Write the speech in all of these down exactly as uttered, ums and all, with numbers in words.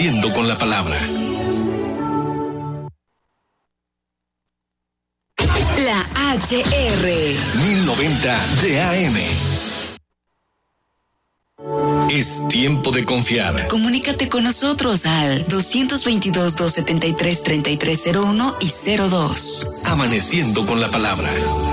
Yendo con la palabra. La H R. mil noventa de A M. Es tiempo de confiar. Comunícate con nosotros al dos veintidós, doscientos setenta y tres, treinta y tres cero uno y cero dos. Amaneciendo con la palabra.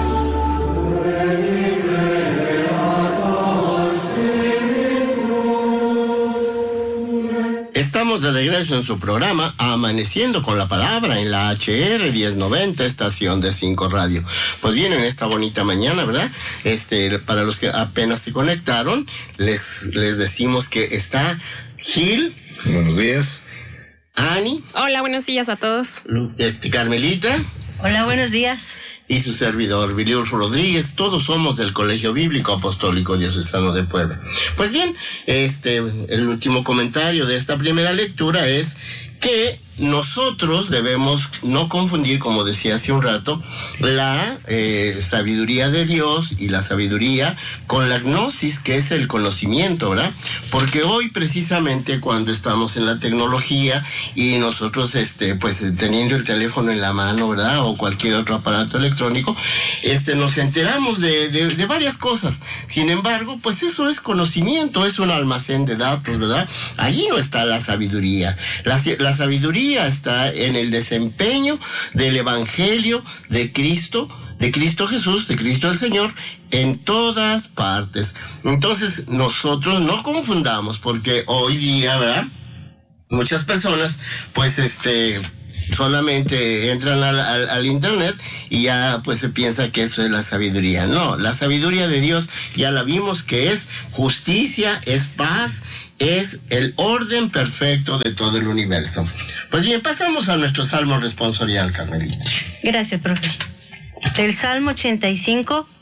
Estamos de regreso en su programa Amaneciendo con la Palabra en la H R mil noventa, estación de cinco Radio. Pues bien, en esta bonita mañana, ¿verdad? Este, para los que apenas se conectaron, les, les decimos que está Gil. Buenos días. Ani. Hola, buenos días a todos. Este, Carmelita. Hola, buenos días. Y su servidor, Viriulfo Rodríguez. Todos somos del Colegio Bíblico Apostólico Diocesano de Puebla. Pues bien, este, el último comentario de esta primera lectura es que nosotros debemos no confundir, como decía hace un rato, la eh, sabiduría de Dios y la sabiduría con la gnosis, que es el conocimiento, ¿verdad? Porque hoy precisamente cuando estamos en la tecnología y nosotros, este, pues teniendo el teléfono en la mano, ¿verdad? O cualquier otro aparato electrónico, este, nos enteramos de, de, de varias cosas. Sin embargo, pues eso es conocimiento, es un almacén de datos, ¿verdad? Allí no está la sabiduría. La, la sabiduría está en el desempeño del Evangelio de Cristo, de Cristo Jesús, de Cristo el Señor, en todas partes. Entonces, nosotros no confundamos, porque hoy día, ¿verdad? Muchas personas, pues, este... solamente entran al, al, al internet y ya pues se piensa que eso es la sabiduría. No, la sabiduría de Dios ya la vimos que es justicia, es paz, es el orden perfecto de todo el universo. Pues bien, pasamos a nuestro salmo responsorial, Carmelita. Gracias, profe. El Salmo ochenta y cinco,